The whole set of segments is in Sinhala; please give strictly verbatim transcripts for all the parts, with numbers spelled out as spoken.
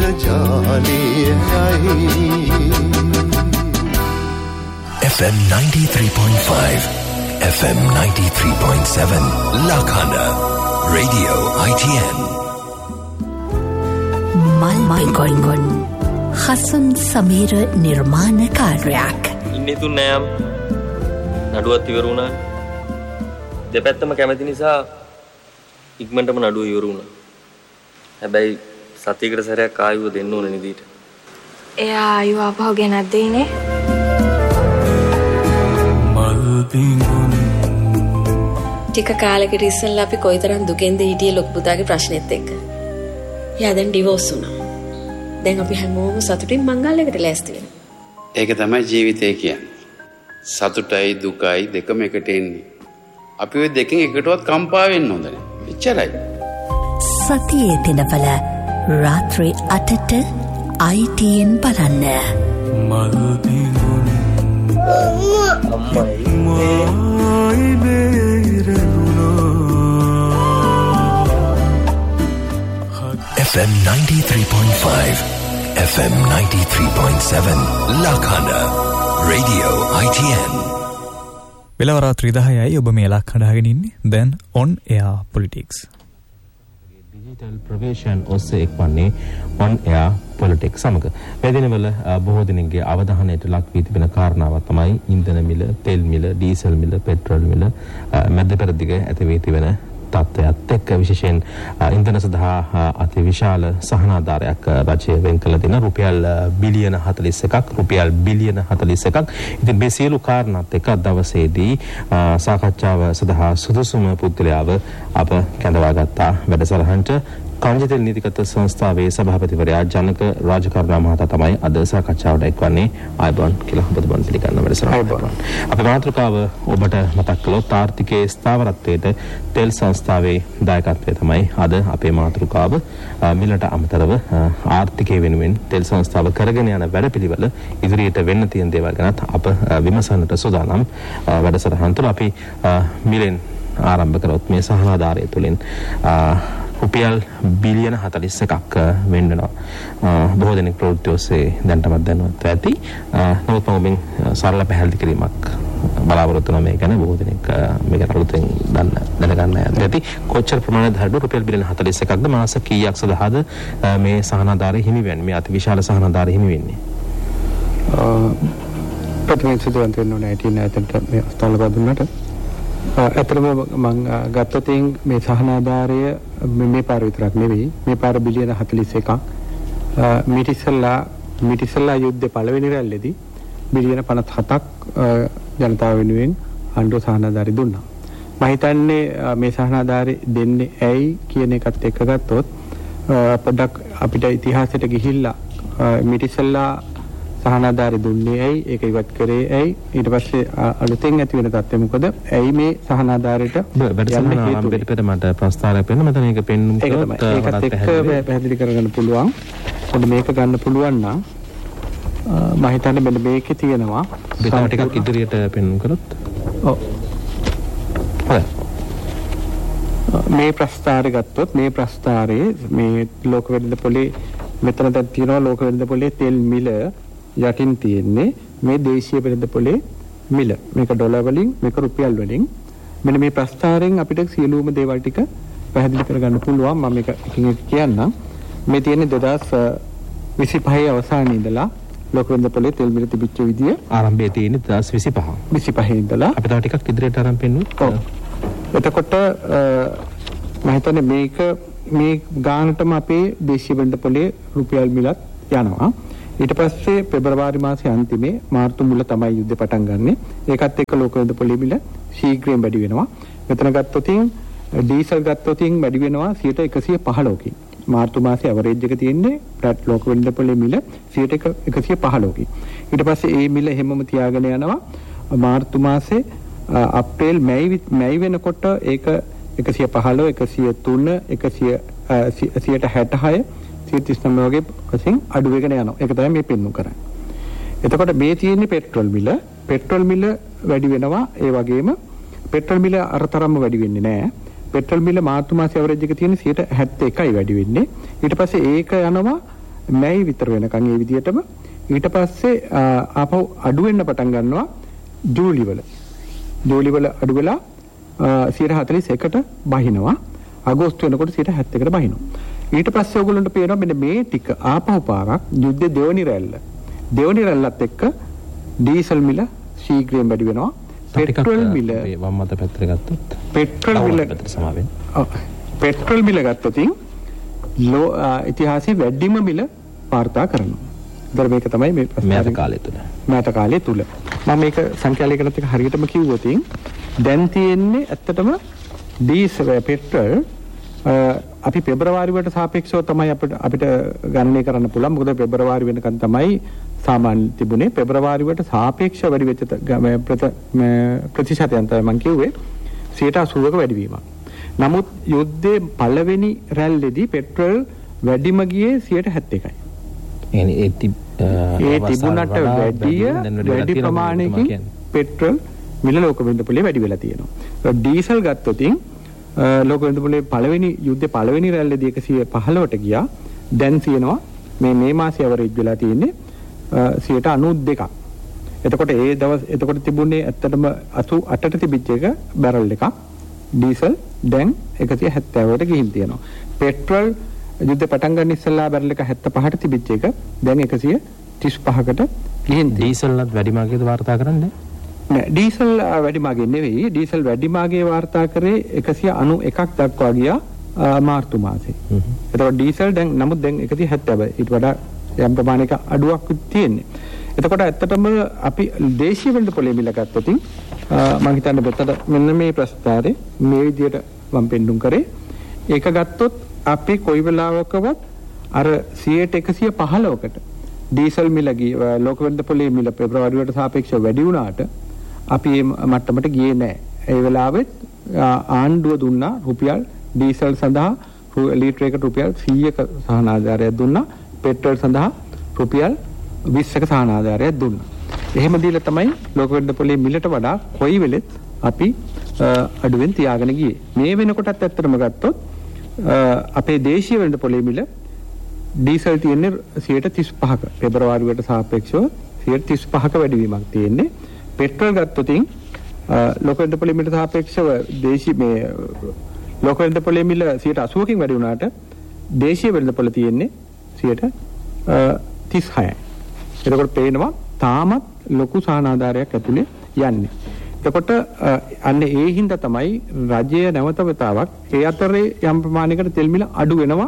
ජාලයයි F M ninety-three point five F M ninety-three point seven Lakhana Radio I T N Mal Gongon Hassan Samir Nirmana Karyak ඉන්නේ තුන් නෑම් නඩුවත් ඉවර වුණා. දෙපැත්තම කැමති නිසා ඉක්මනටම නඩුව ඉවර වුණා. හැබැයි සතියකට සැරයක් ආයුව දෙන්න ඕනේ නිදීට. එයා ආයුව ආපහු ගෙනත් දෙන්නේ. ටික කාලෙකට ඉස්සෙල්ලා අපි කොයිතරම් දුකෙන්ද හිටියේ ලොකු පුතාගේ ප්‍රශ්නෙත් එක්ක. එයා දැන් ඩිවෝස් වුණා. දැන් අපි හැමෝම සතුටින් මංගල්‍යයකට ලෑස්ති වෙනවා. ඒක තමයි ජීවිතය කියන්නේ. සතුටයි දුකයි දෙකම එකට එන්නේ. අපි ওই දෙකෙන් එකටවත් කම්පා වෙන්න හොඳ නැහැ. එච්චරයි. සතියේ දිනවල රාත්‍රී අටට I T N බලන්න. මල් දිනුන අම්මයි මායි බේරුණා F M ninety-three point five F M ninety-three point seven Lakhana Radio I T N වෙලව රාත්‍රී දහයයි ඔබ මේ ලක්හඬ අහගෙන ඉන්නේ දැන් on air politics ඩිජිටල් ප්‍රවේශයන් ඔස්සේ එක්වන්නේ on air politics සමග මේ දිනවල බොහෝ දෙනෙක්ගේ අවධානයට ලක් වී තිබෙන කාරණාවක් තමයි ඉන්ධන මිල, තෙල් මිල, ඩීසල් මිල, පෙට්‍රල් මිල මැද පෙරදිග ඇති වී තිබෙන තත්ත්වයත් එක්ක විශේෂයෙන් ඉන්ධන සඳහා අති විශාල සහනාධාරයක් රජය වෙන් කළ දෙන රුපියල් බිලියන හතළිස් එකක් රුපියල් බිලියන හතළිස් එකක්. ඉතින් මේ සියලු කාරණාත් එක්ක දවසේදී සාකච්ඡාව සඳහා සුදුසුම පුද්ගලයාව අප කැඳවාගත්තා වැඩසටහනට. කාංජිතෙල් නීතිගත සංස්ථාවේ සභාපතිවරයා ජනක රාජකරුණා මහතා තමයි අද සාකච්ඡාවට එක්වන්නේ. ආයුබෝවන් කියලා ඔබතුමන් පිළිගන්න වැඩසටහන. අපේ මාතෘකාව ඔබට මතක් කළොත් ආර්ථිකයේ ස්ථාවරත්වයට තෙල් සංස්ථාවේ දායකත්වය තමයි අද අපේ මාතෘකාව. මිලට අමතරව ආර්ථිකය වෙනුවෙන් තෙල් සංස්ථාව කරගෙන යන වැඩපිළිවෙල ඉදිරියට වෙන්න තියෙන දේවල් ගැනත් අප විමසන්නට සූදානම්. වැඩසටහන තුළ අපි මිලෙන් ආරම්භ කරොත් මේ සහනාධාරය තුළින් රුපියල් බිලියන හතළිස් එකක් වෙන්නවා. බොහෝ දෙනෙක් ප්‍රවෘත්ති ඔස්සේ දැන්ටමත් දැනුවත් ඇති. නමුත් මම සරල පැහැදිලි කිරීමක් බලාපොරොත්තු වෙනවා මේ ගැන. බොහෝ දෙනෙක් මේක අලුතෙන් දන්න දැනගන්න ඇති. කොච්චර ප්‍රමාණයක් හරිද රුපියල් බිලියන හතළිස් එකක්ද මාස කීයක් සඳහාද මේ සහනාධාරය හිමි වෙන්නේ? මේ අති විශාල සහනාධාරය හිමි වෙන්නේ. ප්‍රථමයෙන් සිදුවන දෙන්න ඕනේ I T නැතට මේ ස්ථල බඳුනට අතරම මම ගත්තොත් මේ සහනාධාරය මේ පාර විතරක් නෙවෙයි මේ පාර බිලියන හතළිස් එකක් මීට ඉස්සෙල්ලා මීට ඉස්සෙල්ලා යුද්ධේ පළවෙනි රැල්ලේදී බිලියන පනස් හතක් ජනතාව වෙනුවෙන් ආණ්ඩුව සහනාධාරය දුන්නා. මම හිතන්නේ මේ සහනාධාරය දෙන්නේ ඇයි කියන එකත් එක්ක ගත්තොත් පොඩ්ඩක් අපිට ඉතිහාසයට ගිහිල්ලා මීට ඉස්සෙල්ලා සහනාධාරය දුන්නේ ඇයි ඒක ඉවත් කරේ ඇයි ඊට පස්සේ අලුතෙන් ඇති වෙන තත්ත්වය මොකද ඇයි මේ සහනාධාරයට වැඩසටහන ආරම්භයට පෙර මට ප්‍රස්තාවයක් වෙන්න මම මේක පෙන්නුම් කරොත් ඒකත් එක්ක පැහැදිලි කරගන්න පුළුවන්. පොඩ්ඩ මේක ගන්න පුළුවන් නම් මම හිතන්නේ මෙන්න මේකේ තියෙනවා බෙදා ටිකක් ඉදිරියට පෙන්නුම් කරොත් ඔව් මේ ප්‍රස්තාරය ගත්තොත් මේ ප්‍රස්තාරයේ මේ ලෝක වෙළඳ පොලේ මෙතන දැන් තියෙනවා ලෝක වෙළඳ පොලේ තෙල් මිල යටින් තියෙන්නේ මේ දේශීය වෙළඳ පොලේ මිල. මේක ඩොලර් වලින් මේක රුපියල් වලින්. මෙන්න මේ ප්‍රස්තාරයෙන් අපිට සියලුම දේවල් ටික පැහැදිලි කරගන්න පුළුවන්. මම මේක එකින් එක කියන්නම්. මේ තියෙන්නේ දෙදාස් විසිපහේ අවසානයේ ඉඳලා ලෝක වෙළඳ පොලේ තෙල් මිල තිබිච්ච විදිය ආරම්භයේ තියෙන්නේ දෙදාස් විසිපහ. විසිපහේ ඉඳලා අපි තව ටිකක් ඉදිරියට ආරම්භ වෙන්නු. ඔව්. එතකොට මම හිතන්නේ මේක මේ ගානටම අපේ දේශීය වෙළඳ පොලේ රුපියල් මිලත් යනවා. ඊට පස්සේ පෙබරවාරි මාසයේ අන්තිමේ මාර්තු මුල තමයි යුද්ධය පටන් ගන්නෙ. ඒකත් එක්ක ලෝක වෙළඳ පොලේ මිල ශීඝ්‍රයෙන් වැඩි වෙනවා. මෙතන ගත්තොත් ඩීසල් ගත්තොත් වැඩි වෙනවා සියයට එකසිය පහළොවකින්. මාර්තු මාසයේ ඇවරේජ් එක තියෙන්නේ රට ලෝක වෙළඳ පොලේ මිල සියයට එකසිය පහළොවකින්. ඊට පස්සේ මේ මිල හැමම තියාගෙන යනවා මාර්තු මාසයේ අප්‍රේල් මැයි මැයි වෙනකොට ඒක එකසිය පහළොව එකසිය තුන එකසිය සියයට හැටහය සියයට තිස් නවය වගේ වශයෙන් අඩු වෙගෙන යනවා. ඒක තමයි මේ පෙන්වු කරන්නේ. එතකොට මේ තියෙන්නේ පෙට්‍රල් මිල. පෙට්‍රල් මිල වැඩි වෙනවා. ඒ වගේම පෙට්‍රල් මිල අරතරම්ම වැඩි වෙන්නේ නැහැ. පෙට්‍රල් මිල මාර්තු මාසයේ ඇවරේජ් එක තියෙන්නේ සියයට හැත්තෑ එකයි වැඩි වෙන්නේ. ඊට පස්සේ ඒක යනවා මැයි විතර වෙනකන් ඒ විදිහටම ඊට පස්සේ ආපහු අඩු වෙන්න පටන් ගන්නවා ජූලි වල. ජූලි වල අඩු වෙලා සියයට හතළිස් එකට බහිනවා. අගෝස්තු වෙනකොට සියයට හැත්තෑ එකට බහිනවා. ඊට පස්සේ ඔයගොල්ලන්ට පේනවා මෙන්න මේ ටික ආපහු පාරක් යුද්ධ දෙවනි රැල්ල. දෙවනි රැල්ලත් එක්ක ඩීසල් මිල ශීඝ්‍රයෙන් වැඩි වෙනවා. පෙට්‍රල් මිල වම් මත පැත්තට ගත්තොත් පෙට්‍රල් මිල සමාවෙන්. පෙට්‍රල් මිල ගත්තොත් ඉතිහාසයේ වැඩිම මිල වාර්තා කරනවා. ඒතර මේක තමයි මේ මෑත කාලය තුල. මෑත කාලය තුල. මම මේක සංඛ්‍යාලයකට එක හරියටම කිව්වොත් දැන් තියෙන්නේ ඇත්තටම ඩීසල් පෙට්‍රල් අපි පෙබරවාරි වලට සාපේක්ෂව තමයි අපිට අපිට ගණනය කරන්න පුළුවන්. මොකද පෙබරවාරි වෙනකන් තමයි සාමාන්‍ය තිබුණේ. පෙබරවාරි වලට සාපේක්ෂව වැඩි වෙච්ච ප්‍රතිශතයන් තමයි මම කිව්වේ සියයට අසූවක වැඩිවීමක්. නමුත් යුද්ධයේ පළවෙනි රැල්ලේදී පෙට්‍රල් වැඩිම ගියේ සියයට හැත්තෑ එකයි. ඒ තිබුණට වැඩිය වැඩි ප්‍රමාණයකින් පෙට්‍රල් මිල ලෝක වෙළඳපොලේ වැඩි වෙලා තියෙනවා. ඩීසල් ගත්තොත් ලෝක වෙළඳපොලේ පළවෙනි යුද්ධේ පළවෙනි රැල්ලේදී එකසිය පහළොවට ගියා. දැන් තියෙනවා මේ මේ මාසේ ඇවරේජ් වෙලා තියෙන්නේ සියයට අනූ දෙකක්. එතකොට ඒ දවස් එතකොට තිබුණේ ඇත්තටම අසූ අටට තිබිච්ච එක බැරල් එකක්. ඩීසල් දැන් එකසිය හැත්තෑවට ගිහින් තියෙනවා. පෙට්‍රල් යුද්ධ පටන් ගන්න ඉස්සෙල්ලා බැරල් එක හැත්තෑ පහට තිබිච්ච එක දැන් එකසිය තිස් පහකට ගිහින් ඩීසල්වත් වැඩි මාගයේද වාර්තා කරන්නේ? නෑ ඩීසල් වැඩි මාගේ නෙවෙයි. ඩීසල් වැඩි මාගේ වාර්තා කරේ එකසිය අනූ එකක් දක්වා ගියා මාර්තු මාසේ. එතකොට ඩීසල් දැන් නමුත් දැන් එකසිය හැත්තෑ ඊට වඩා යම් ප්‍රමාණයක අඩුවක් තියෙන්නේ. එතකොට ඇත්තටම අපි දේශීය වෙළඳපොලේ මිල ගත්තොත් මම හිතන්නේ මෙතන මෙන්න මේ ප්‍රස්තාරේ මේ විදිහට මම පෙන්නුම් කරේ. ඒක ගත්තොත් අපි කොයි වෙලාවකවත් අර සියයට එකසිය පහළොවකට ඩීසල් මිල ලෝක වෙළඳපොලේ මිල පෙබරවාරි වලට සාපේක්ෂව වැඩි වුණාට අපි මේ මට්ටමට ගියේ නැහැ. ඒ වෙලාවෙත් ආණ්ඩුව දුන්නා රුපියල් ඩීසල් සඳහා ලීටරයකට රුපියල් සීයක සහන ආධාරයක් දුන්නා. පෙට්‍රල් සඳහා රුපියල් විස්සක සහන ආධාරයක් දුන්නා. එහෙම දීලා තමයි ලෝක වෙළඳපොලේ මිලට වඩා කොයි වෙලෙත් අපි අඩුවෙන් තියාගෙන ගියේ. මේ වෙනකොටත් ඇත්තටම ගත්තොත් අපේ දේශීය වෙළඳපොලේ මිල ඩීසල් තියෙන්නේ සියයට තිස් පහක. පෙබරවාරි වලට සාපේක්ෂව සියයට තිස් පහක වැඩිවීමක් තියෙන්නේ. පෙට්‍රල් ගත්තොත් ලෝක වෙළඳපොලේ මිලට සාපේක්ෂව දේශීය මේ ලෝක වෙළඳපොලේ මිල සියයට අසූවකින් වැඩි වුණාට දේශීය වෙළඳපොළ තියෙන්නේ සියයට තිස් හයයි. එතකොට පේනවා තාමත් ලොකු සහනාධාරයක් ඇතුලේ යන්නේ. එතකොට අන්න ඒ හින්දා තමයි රජය නැවත වතාවක් ඒ අතරේ යම් ප්‍රමාණයකට තෙල් මිල අඩු වෙනවා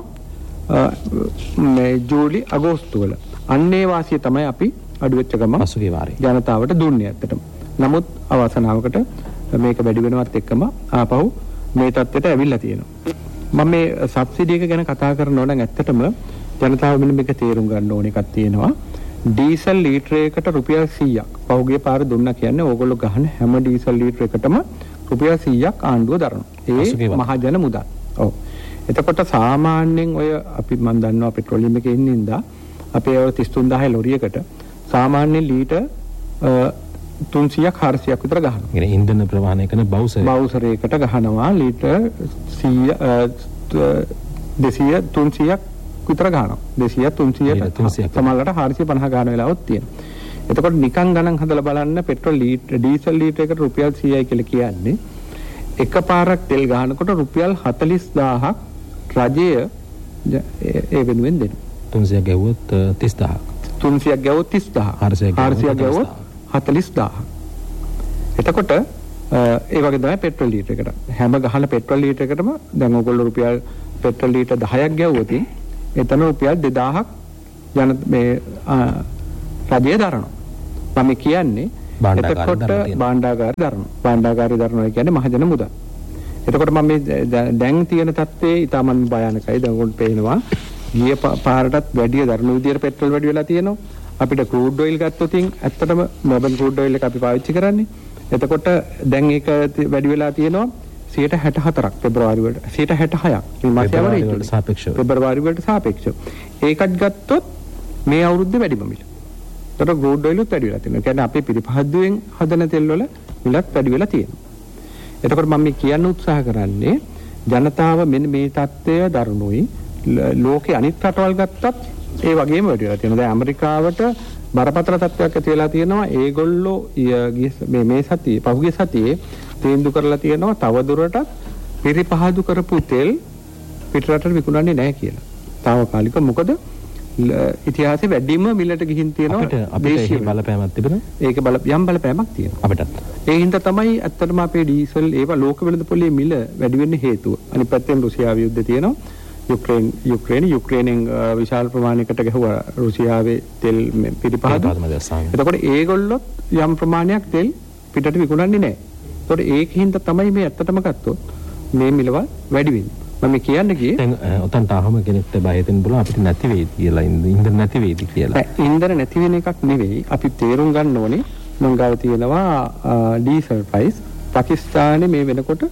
මේ ජූලි අගෝස්තු වල. අන්නේ වාසිය තමයි අපි අඩු වෙච්ච ගම පසුගිය වාරේ ජනතාවට දුන්නේ ඇත්තටම. නමුත් අවසනාවකට මේක වැඩි වෙනවත් එක්කම ආපහු මේ තත්ත්වයට ඇවිල්ලා තියෙනවා. මම මේ සබ්සිඩි එක ගැන කතා කරනවා නම් ඇත්තටම ජනතාව මෙන්න මේක තේරුම් ගන්න ඕන එකක් තියෙනවා. ඩීසල් ලීටරයකට රුපියල් සීයක් පහුගිය පාර දුන්නා කියන්නේ ඕගොල්ලෝ ගහන හැම ඩීසල් ලීටරයකටම රුපියල් සීයක් ආණ්ඩුව දරනවා. ඒ මහජන මුදල්. ඔව්. එතකොට සාමාන්‍යයෙන් ඔය අපි මම දන්නවා පෙට්‍රෝලියම් එකේ ඉන්න ඉඳා අපේ ඔය තිස් තුන් දාහේ ලොරියකට සාමාන්‍ය ලීටර් තුන්සියයක් හාරසියයක් විතර ගහනවා. ඒ කියන්නේ ඉන්ධන ප්‍රවාහනය කරන බවුසරය. බවුසරයකට ගහනවා ලීටර් සීය දෙසීය තුන්සියයක් විතර ගහනවා. දෙසීය තුන්සියයට සමහරවිට හාරසිය පනහ ගන්න වෙලාවක් තියෙනවා. එතකොට නිකන් ගණන් හදලා බලන්න පෙට්‍රල් ලීටර් ඩීසල් ලීටරයකට රුපියල් සීයයි කියලා කියන්නේ එකපාරක් තෙල් ගහනකොට රුපියල් හතළිස් දාහක් රජය ඒ වෙනුවෙන් දෙනවා. තුන්සියයක් ගැවුවොත් තිස් දාහක්. තුන්සියයක් ගැවුවොත් තිස් දාහක්. හාරසියක් ගැවුවොත් හතළිස් දාහක්. එතකොට ඒ වගේ තමයි පෙට්‍රල් ලීටරයකට. හැම ගහන පෙට්‍රල් ලීටරයකටම දැන් ඕගොල්ලෝ රුපියල් පෙට්‍රල් ලීටර් දහයක් ගැවුවොත් එතන රුපියල් දෙදාහක් ජන මේ රජය දරනවා. මම කියන්නේ එතකොට භාණ්ඩාගාරය දරනවා. භාණ්ඩාගාරය දරනවා කියන්නේ මහජන මුදල්. එතකොට මම මේ දැන් තියෙන තත්ත්වයේ ඊටමන් භයානකයි. දැන් උන්ට පේනවා ගිය පාරටත් වැඩි දරන විදියට පෙට්‍රල් වැඩි වෙලා තියෙනවා. අපිට ක්‍රූඩ් ඔයිල් ගත්තොත් ඇත්තටම මොබන් ක්‍රූඩ් ඔයිල් එක අපි පාවිච්චි කරන්නේ. එතකොට දැන් ඒක වැඩි වෙලා තියෙනවා සියයට හැට හතරක් පෙබරවාරි වලට සියයට හැට හයක් මේ මාසේ අවරේජ් වලට සාපේක්ෂව පෙබරවාරි වලට සාපේක්ෂව ඒකත් ගත්තොත් මේ අවුරුද්දේ වැඩිම මිල. ඒතර ගෝල්ඩ් ඔයිලුත් වැඩි වෙලා තියෙනවා. ඒ කියන්නේ අපේ පිරිපහද්දුවෙන් හදන තෙල් වල මිලත් වැඩි වෙලා තියෙනවා. එතකොට මම මේ කියන්න උත්සාහ කරන්නේ ජනතාව මෙන්න මේ தත්ත්වය දරනුයි ලෝකේ අනිත් රටවල් ගත්තත් ඒ වගේම වැඩි වෙලා තියෙනවා. දැන් ඇමරිකාවට බරපතල තත්ත්වයක් ඇති වෙලා තියෙනවා. ඒගොල්ලෝ මේ මේ සතියේ පහුගිය සතියේ තීන්දුව කරලා තියෙනවා තව දුරටත් පිරිපහදු කරපු තෙල් පිටරටට විකුණන්නේ නැහැ කියලා. తాවකාලික මොකද ඉතිහාසයේ වැඩිම මිලට ගිහින් තියෙනවා අපිට අපිට බලපෑමක් තිබුණා. ඒක බල යම් බලපෑමක් තියෙනවා. අපිටත්. ඒ හින්දා තමයි ඇත්තටම අපේ ඩීසල් ඒවා ලෝක වෙළඳ පොලේ මිල වැඩි වෙන්න හේතුව. අනිත් පැත්තෙන් රුසියාව යුද්ධ තියෙනවා. යුක්‍රේන යුක්‍රේන යුක්‍රේනෙන් විශාල ප්‍රමාණයකට ගැහුවා රුසියාවේ තෙල් පිරිපහදු. එතකොට ඒගොල්ලොත් යම් ප්‍රමාණයක් තෙල් පිටට විකුණන්නේ නැහැ. එතකොට ඒකින්ද තමයි මේ ඇත්තටම ගත්තොත් මේ මිලව වැඩි වෙන්නේ. මම කියන්නේ කී දැන් ඔතනට ආවම කෙනෙක්ට බය හිතෙන්න පුළුවන් අපිට නැති වෙයි කියලා ඉන්ධන නැති වෙයිද කියලා. නෑ ඉන්ධන නැති වෙන එකක් නෙවෙයි. අපි තේරුම් ගන්න ඕනේ මං ගාව තියෙනවා ඩීසල් ප්‍රයිස් පාකිස්තානයේ මේ වෙනකොට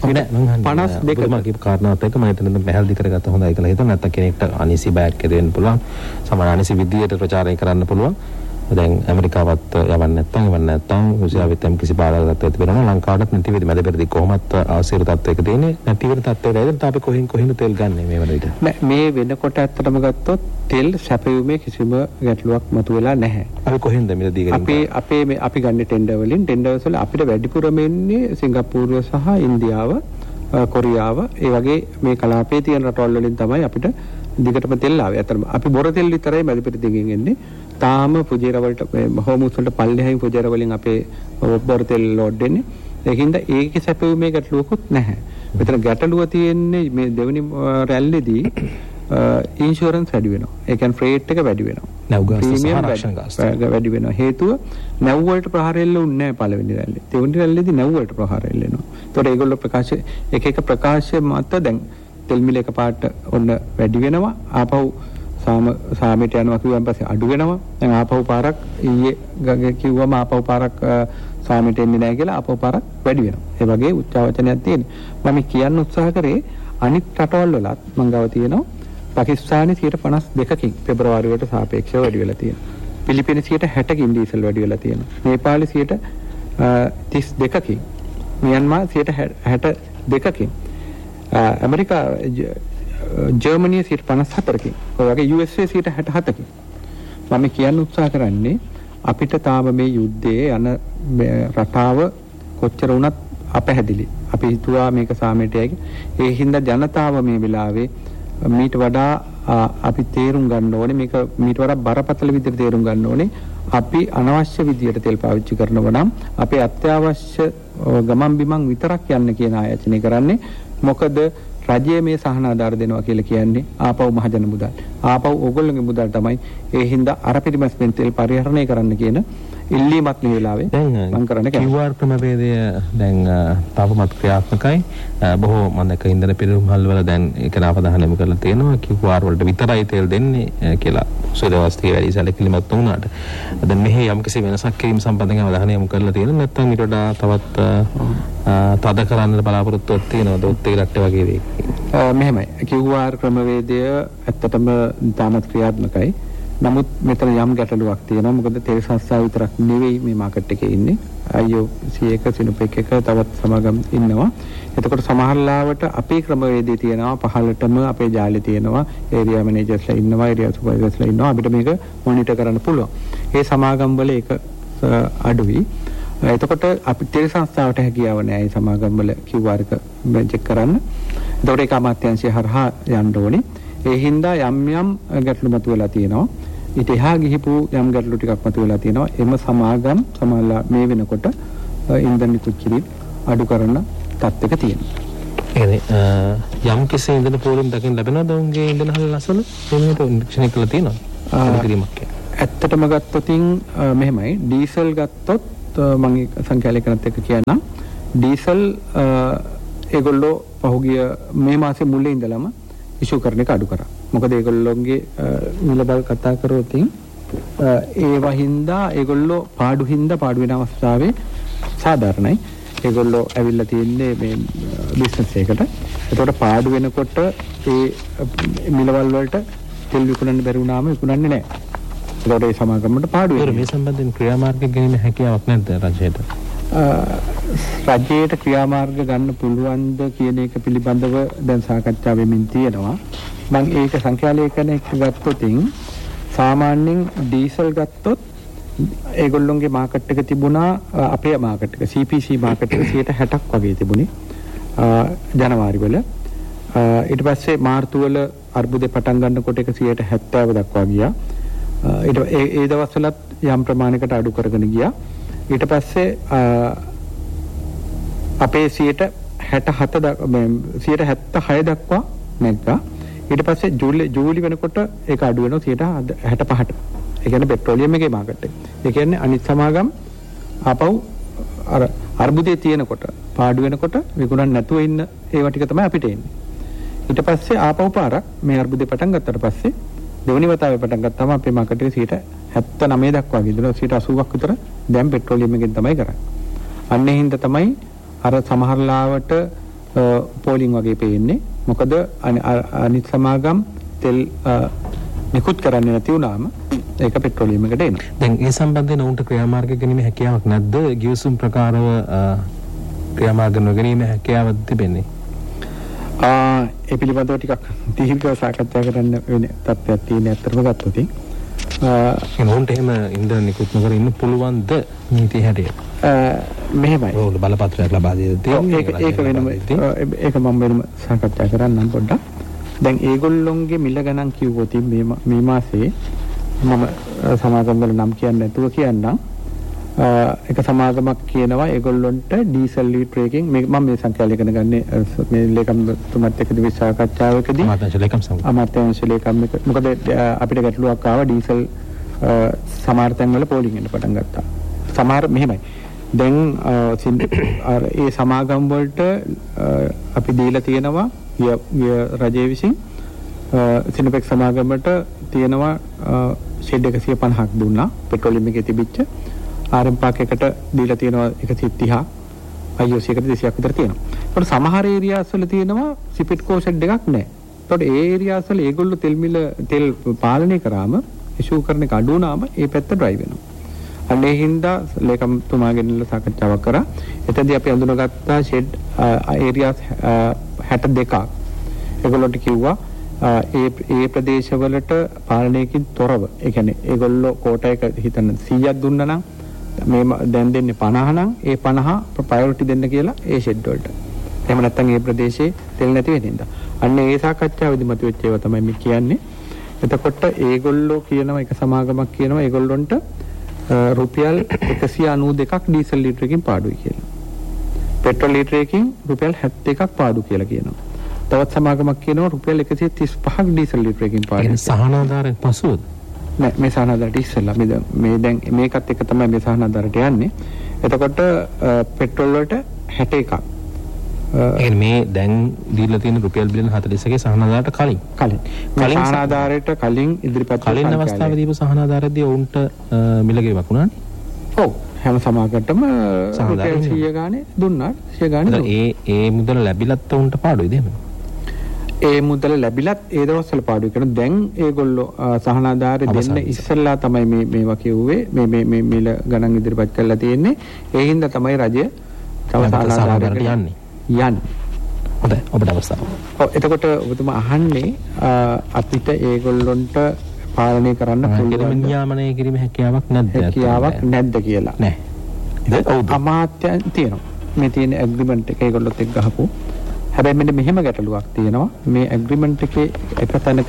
පනස් දෙක මම කියපු කාරණාවත් එක්ක මම හිතන්නේ පැහැදිලි කරගත්ත හොඳයි කියලා හිතනවා. නැත්නම් කෙනෙක්ට අනිසි බයක් දෙන්න පුළුවන්. සමාන අනිසි විදියට ප්‍රචාරය කරන්න පුළුවන්. දැන් ඇමරිකාවත් යවන්න නැත්නම් එවන්න නැත්නම් රුසියාවෙත් යම් කිසි බාධාවක් ඇති වෙනවා. ලංකාවටත් නැති වෙදි මැද පෙරදි කොහොමත් අවශ්‍ය තත්ත්වයක තියෙන්නේ. නැති වෙන තත්ත්වයකදී අපි කොහෙන් කොහෙන්ද තෙල් ගන්නෙ මේ වෙන විට. නෑ මේ වෙනකොට ඇත්තටම ගත්තොත් තෙල් සැපයුමේ කිසිම ගැටලුවක් මතුවෙලා නැහැ. අපි කොහෙන්ද මිලදී ගන්නේ? අපේ අපේ මේ අපි ගන්න ටෙන්ඩර් වලින් ටෙන්ඩර්ස් වල අපිට වැඩිපුරම එන්නේ සිංගප්පූරුව සහ ඉන්දියාව, කොරියාව, ඒ වගේ මේ කලාපයේ තියෙන රටවල් වලින් තමයි අපිට දිගටම තෙල් ආවේ. අතරම අපි බොර තෙල් විතරයි මැද පෙරදිගෙන් එන්නේ. තාම පුජේර වලට හෝමුස් වලට පල්ලෙහින් පුජේර වලින් අපේ බොර තෙල් ලෝඩ් වෙන්නේ. ඒකින්ද ඒකේ සැපයුමේ ගැටලුවකුත් නැහැ. මෙතන ගැටලුව තියෙන්නේ මේ දෙවෙනි රැල්ලේදී ඉන්ෂුරන්ස් වැඩි වෙනවා. ඒ කියන්නේ ෆ්‍රේට් එක වැඩි වෙනවා. නැව් ගාස්තු සහ ආරක්ෂණ ගාස්තු වැඩි වෙනවා. හේතුව නැව් වලට ප්‍රහාර එල්ලුන්නේ නැහැ පළවෙනි රැල්ලේ. දෙවෙනි රැල්ලේදී නැව් වලට ප්‍රහාර එල්ලෙනවා. ඒතකොට ඒගොල්ලෝ ප්‍රකාශ එක එක ප්‍රකාශ මත දැන් තෙල් මිල එකපාරට ඔන්න වැඩි වෙනවා. ආපහු සාම සාමයට යනවා කිව්වන් පස්සේ අඩු වෙනවා. දැන් ආපහු පාරක් ඊයේ කිව්වම ආපහු පාරක් සාමයට එන්නේ නැහැ කියලා ආපහු පාරක් වැඩි වෙනවා. ඒ වගේ උච්චාවචනයක් තියෙනවා. මම කියන්න උත්සාහ කරේ අනිත් රටවල් වලත් මං ගාව තියෙනවා පාකිස්තානයේ සියයට පනස් දෙකකින් පෙබරවාරි වලට සාපේක්ෂව වැඩි වෙලා තියෙනවා. පිලිපිනයේ සියයට හැටකින් ඩීසල් වැඩි වෙලා තියෙනවා. නේපාලයේ සියයට තිස් දෙකකින්, මියන්මාර් සියයට හැට දෙකකින්, ඇමරිකා ජර්මනිය සියයට පනස් හතරකින්, ඔය වගේ යූ එස් ඒ සියයට හැට හතකින්. මම කියන්න උත්සාහ කරන්නේ අපිට තාම මේ යුද්ධයේ යන රටාව කොච්චර වුණත් අපැහැදිලි. අපි හිතුවා මේක සාමයට යයි. ඒ හින්දා ජනතාව මේ වෙලාවේ මීට වඩා අපි තේරුම් ගන්න ඕනේ මේක මීට වඩා බරපතල විදිහට තේරුම් ගන්න ඕනේ. අපි අනවශ්‍ය විදිහට තෙල් පාවිච්චි කරනවා නම් අපේ අත්‍යවශ්‍ය ගමන් බිමන් විතරක් යන්න කියන ආයතනය කරන්නේ. මොකද රජය මේ සහන ආධාර දෙනවා කියලා කියන්නේ ආපහු මහජන මුදල්. ආපහු ඕගොල්ලෝගේ මුදල් තමයි. ඒ හින්දා අර පිටිමස්ෙන් තෙල් පරිහරණය කරන්න කියන ඉල්ලීමක් මේ වෙලාවේ මම කරන්න කැමතියි. කිව් ආර් ක්‍රමවේදය දැන් තාපමත් ක්‍රියාත්මකයි. බොහෝ මන්දක ඉන්ධන පිරිමහල් වල දැන් ඒක අවධානය යොමු කරලා තියෙනවා. කිව් ආර් වලට විතරයි තෙල් දෙන්නේ කියලා සුවදවස්තිය වැඩි සැලකිලිමත් වුණාට. දැන් මෙහි යම්කිසි වෙනසක් කිරීම සම්බන්ධයෙන් අවධානය යොමු කරලා තියෙනවා. නැත්නම් ඊට වඩා තවත් තද කරන්න බලාපොරොත්තුවක් තියෙනවද ඔත් ඒ රට්ටේ වගේ දෙයක්? මෙහෙමයි. කිව් ආර් ක්‍රමවේදය ඇත්තටම තාමත් ක්‍රියාත්මකයි. නමුත් මෙතන යම් ගැටලුවක් තියෙනවා. මොකද තෙල් සංස්ථාව විතරක් නෙවෙයි මේ මාකට් එකේ ඉන්නේ. අයි ඔ සී එක සිනුපෙක් එක තවත් සමාගම් ඉන්නවා. එතකොට සමහර ලාවට අපේ ක්‍රමවේදය තියෙනවා පහළටම අපේ ජාලේ තියෙනවා. ඒරියා මැනේජර්ස්ලා ඉන්නවා, ඒරියා සුපර්වයිසර්ස්ලා ඉන්නවා. අපිට මේක මොනිටර් කරන්න පුළුවන්. ඒ සමාගම් වල ඒක අඩුයි. එතකොට අපි තෙල් සංස්ථාවට හැකියාව නැහැ මේ සමාගම් වල කිව් ආර් එක චෙක් කරන්න. එතකොට ඒක අමාත්‍යාංශය හරහා යන්න ඕනේ. ඒ හින්දා යම් යම් ගැටලු මතුවලා තියෙනවා. ඊට එහා ගිහිපු යම් ගැටලු ටිකක් මතුවලා තියෙනවා. එම සමාගම් සමාලා මේ වෙනකොට ඉන්ධන නිකුත් කිරීම අඩු කරන තත්ත්වයක තියෙනවා. එනේ යම් කිසි ඉන්ධන පෝලිම් දකින්න ලැබෙනවද උන්ගේ ඉන්ධන හල ලස්සන? මේකට නිරීක්ෂණය කරලා තියෙනවා. අඩු කිරීමක්. ඇත්තටම ගත්තොතින් මෙහෙමයි ඩීසල් ගත්තොත් මම සංඛ්‍යාලේඛනත් එක්ක කියන්නම්. ඩීසල් ඒගොල්ලෝ පහුගිය මේ මාසේ මුලේ ඉඳලම ඉෂු කරන එක අඩු කරා. මොකද ඒගොල්ලෝගේ මිල බල කතා කරොත් ඒ වහින්දා ඒගොල්ලෝ පාඩු හින්දා පාඩු වෙන අවස්ථාවේ සාධාරණයි. ඒගොල්ලෝ ඇවිල්ලා තියෙන්නේ මේ බිස්නස් එකකට. ඒතකොට පාඩු වෙනකොට ඒ මිලවල් වලට තෙල් විකුණන්න බැරි වුණාම විකුණන්නේ නැහැ. ඒතකොට ඒ සමාගමකට පාඩු වෙනවා. මේ සම්බන්ධයෙන් ක්‍රියාමාර්ග ගැනීම හැකියාවක් නැද්ද රජයට? රජයට ක්‍රියාමාර්ග ගන්න පුළුවන්ද කියන එක පිළිබඳව දැන් සාකච්ඡා වෙමින් තියෙනවා. මම ඒක සංඛ්‍යාලේඛනයක ගත්තොතින් සාමාන්‍යයෙන් ඩීසල් ගත්තොත් ඒගොල්ලොන්ගේ මාකට් එක තිබුණා අපේ මාකට් එක සී පී සී මාකට් එක සියයට හැටක් වගේ තිබුණේ ජනවාරි වල. ඊට පස්සේ මාර්තු වල අර්බුදේ පටන් ගන්නකොට ඒක සියයට හැත්තෑව දක්වා ගියා. ඊට ඒ ඒ දවස්වලත් යම් ප්‍රමාණයකට අඩු කරගෙන ගියා. ඊට පස්සේ අපේ සියයට හැටහත සියයට හැත්තහය දක්වා නැග්ගා. ඊට පස්සේ ජූලි ජූලි වෙනකොට ඒක අඩු වෙනවා සියයට හැටපහට. ඒ කියන්නේ පෙට්‍රෝලියම් එකේ මාකට් එක. ඒ කියන්නේ අනිත් සමාගම් ආපහු අර අර්බුදේ තියෙනකොට පාඩු වෙනකොට විකුණන්න නැතුව ඉන්න ඒවා ටික තමයි අපිට එන්නේ. ඊට පස්සේ ආපහු පාරක් මේ අර්බුදේ පටන් ගත්තට පස්සේ දෙවෙනි වතාවේ පටන් ගත්තාම අපේ මාකට් එකේ සියයට හැත්තනවය දක්වා ගිහින් සියයට අසූවක් විතර දැන් පෙට්‍රෝලියම් එකෙන් තමයි කරන්නේ. අන්නේ හින්දා තමයි අර සමහර ලාවට පෝලිං වගේ පේන්නේ. මොකද අනිත් සමාගම් තෙල් නිකුත් කරන්නේ නැති වුණාම ඒක පෙට්‍රෝලියම් එකට එනවා. දැන් ඒ සම්බන්ධයෙන් උන්ට ක්‍රියාමාර්ග ගැනීම හැකියාවක් නැද්ද? ගිවිසුම් ප්‍රකාරව ක්‍රියාමාර්ග නොගැනීම හැකියාවක් තිබෙන්නේ? ආ ඒ පිළිබඳව ටිකක් දීර්ඝව සාකච්ඡා කරන්න වෙන තත්ත්වයක් තියෙන අතරම ගත්තොත් ඒ උන්ට එහෙම ඉන්ධන නිකුත් නොකර ඉන්න පුළුවන්ද නීතිය හැටියට? මෙහෙමයි. ඔව් බලපත්‍රයක් ලබා දෙන්න ඒක ඒක වෙනම ඒක මම වෙනම සාකච්ඡා කරන්නම් පොඩ්ඩක්. දැන් ඒගොල්ලොන්ගේ මිල ගණන් කිව්වොත් මේ මේ මාසේ මම සමාගම් වල නම් කියන්නේ නැතුව කියන්නම්. එක සමාගමක් කියනවා ඒගොල්ලොන්ට ඩීසල් ලීටරයකින් මේ මම මේ සංඛ්‍යාව ඉගෙන ගන්නේ මේ ලේකම්තුමත් එක්ක දිවි සාකච්ඡාවකදී අමාත්‍යාංශ ලේකම් සමග අමාත්‍යාංශ ලේකම් එක මොකද අපිට ගැටලුවක් ආවා ඩීසල් සමහර තැන්වල පෝලිං වෙන්න පටන් ගත්තා. සමහර මෙහෙමයි. දැන් අර ඒ සමාගම් වලට අපි දීලා තියෙනවා රජයේ විසින් සිනොපෙක් සමාගමට තියෙනවා ෂෙඩ් එකසිය පනහක් දුන්නා පෙට්‍රෝලියම් එකේ තිබිච්ච ආර් එම් පාක් එකට දීලා තියෙනවා එකසිය තිහ අයි ඔ සී එකට දෙසීයක් විතර තියෙනවා. ඒකට සමහර ඒරියාස් වල තියෙනවා සිපිට්කෝ ෂෙඩ් එකක් නැහැ. ඒකට ඒ ඒරියාස් වල ඒගොල්ලෝ තෙල් මිල තෙල් පාලනය කරාම ඉෂුව කරන එක අඩු වුණාම ඒ පැත්ත ඩ්‍රයිව් වෙනවා. අනේ හින්දා ලේකම්තුමාගෙන් සාකච්ඡාවක් කරා. එතෙන්දී අපි අඳුනගත්තා ෂෙඩ් ඒරියාස් හැට දෙකක්. ඒගොල්ලොන්ට කිව්වා ඒ ඒ ප්‍රදේශවලට පාලනයකින් තොරව ඒ කියන්නේ ඒගොල්ලෝ කෝටා එක හිතන්න සීයක් දුන්නා නම් මේ දැන් දෙන්නේ පනහ නම් ඒ පනහ ප්‍රයොරිටි දෙන්න කියලා ඒ ෂෙඩ් වලට. එහෙම නැත්නම් ඒ ප්‍රදේශයේ තෙල් නැති වෙනින්ද. අන්න ඒ සාකච්ඡාවේදී මතුවෙච්ච ඒවා තමයි මේ කියන්නේ. එතකොට ඒගොල්ලෝ කියනවා එක සමාගමක් කියනවා ඒගොල්ලොන්ට රුපියල් එකසිය අනූ දෙකක් ඩීසල් ලීටරකින් පාඩුයි කියලා. පෙට්‍රල් ලීටරයකින් රුපියල් හැත්තෑ එකක් පාඩු කියලා කියනවා. තවත් සමාගමක් කියනවා රුපියල් එකසිය තිස් පහක් ඩීසල් ලීටරකින් පාඩු. සහනාධාරයෙන් පසුවද? නෑ මේ සහනාධාරයට ඉස්සෙල්ලා මේ මේ දැන් මේකත් එක තමයි මේ සහනාධාරයට යන්නේ. එතකොට පෙට්‍රල් වලට හැට එකක්. ඒ මේ දැන් දීලා තියෙන රුපියල් බිලියන හතළිස් එකේ සහනාධාරයට කලින් කලින් කලින් සහනාධාරයට කලින් ඉදිරිපත් කලින් අවස්ථාවේ දීපු සහනාධාරයේදී උන්ට මිලගේමක් වුණානේ. ඔව් හැම සමාගමකටම රුපියල් සිය ගානේ දුන්නා. සිය ගානේ ඒ ඒ මුදල ලැබිලත් උන්ට පාඩුයිද එහෙම? ඒ මුදල ලැබිලත් ඒ දවස්වල පාඩුයි කරන දැන් ඒගොල්ලෝ සහනාධාරය දෙන්න ඉස්සෙල්ලා තමයි මේ මේවා කිව්වේ මේ මේ මේ මිල ගණන් ඉදිරිපත් කරලා තියෙන්නේ. ඒ හින්දා තමයි රජය තව සහනාධාරයට යන්නේ. යන්නේ. හොඳයි ඔබට අවස්ථාව. ඔව් එතකොට ඔබතුමා අහන්නේ අපිට ඒගොල්ලොන්ට පාලනය කරන්න පුළුවන් නියාමනය කිරීම හැකියාවක් නැද්ද? හැකියාවක් නැද්ද කියලා. නැහැ. ඔව් අමාත්‍යයන් තියෙනවා. මේ තියෙන ඇග්‍රීමන්ට් එක ඒගොල්ලොත් එක්ක ගහපු. හැබැයි මෙන්න මෙහෙම ගැටලුවක් තියෙනවා. මේ ඇග්‍රීමන්ට් එකේ එක තැනක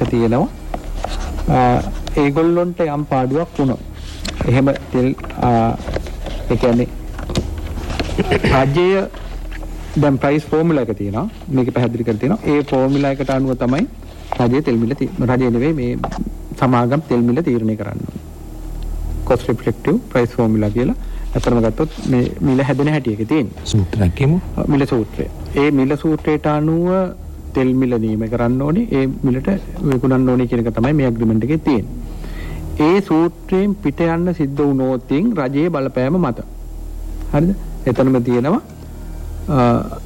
තියෙනවා ඒගොල්ලොන්ට යම් පාඩුවක් වුණොත් එහෙම තෙල් ඒ කියන්නේ රාජ්‍යය දැන් ප්‍රයිස් ෆෝමියුලා එක තියෙනවා. මේක පැහැදිලි කරලා තියෙනවා. ඒ ෆෝමියුලා එකට අනුව තමයි රජයේ තෙල් මිල රජය නෙවෙයි මේ සමාගම් තෙල් මිල තීරණය කරන්නේ. cost reflective price formula කියලා. අතරම ගත්තොත් මේ මිල හැදෙන හැටි එකේ තියෙන්නේ. සූත්‍රයක් කියමු. මිල සූත්‍රය. ඒ මිල සූත්‍රයට අනුව තෙල් මිල නියම කරන්න ඕනේ. ඒ මිලට විකුණන්න ඕනේ කියන එක තමයි මේ ඇග්‍රීමන්ට් එකේ තියෙන්නේ. ඒ සූත්‍රයෙන් පිට යන්න සිද්ධ වුණොත් රජයේ බලපෑම මත. හරිද? එතනම තියෙනවා